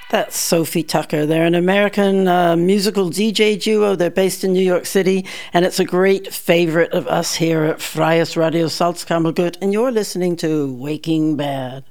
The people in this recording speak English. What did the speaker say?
That's Sophie Tucker. They're an American musical DJ duo. They're based in New York City, and it's a great favorite of us here at Freies Radio Salzkammergut, and you're listening to Waking Bad.